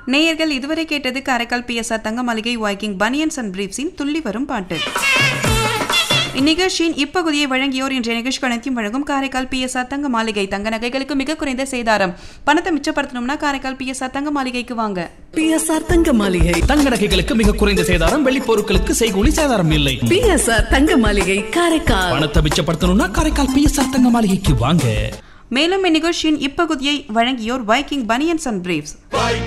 நேயர்கள் இதுவரை கேட்டது காரைக்கால் பிஎஸ்ஆர் தங்க மாளிகை வைக்கிங் பனியன்ஸ் அண்ட் பிரீப்ஸின் துள்ளி வரும் பாட்டு. இந்நிகழ்ச்சியின் இப்பகுதியை வழங்கியோர் இன்றைய நிகழ்ச்சி அனைத்தையும் வழங்கும் காரைக்கால் பிஎஸ்ஆர் தங்க மாளிகை. தங்க நகைகளுக்கு மிக குறைந்த சேதாரம். பணத்தை மிச்சப்படுத்தணும்னா காரைக்கால் பிஎஸ்ஆர் தங்க மாளிகைக்கு வாங்க. பிஎஸ்ஆர் தங்க மாளிகை. தங்க நகைகளுக்கு மிக குறைந்த சேதாரம். வெள்ளி பொருட்களுக்கு செய்கூலி சேதாரம் இல்லை. பிஎஸ்ஆர் தங்க மாளிகை காரைக்கால். பணத்தை மிச்சப்படுத்தணும்னா காரைக்கால் பிஎஸ்ஆர் தங்க மாளிகைக்கு வாங்க. மேலும் இந்நிகழ்ச்சியின் இப்பகுதியை வழங்கியோர் வைக்கிங் பனியன்ஸ் அண்ட் பிரீப்ஸ்.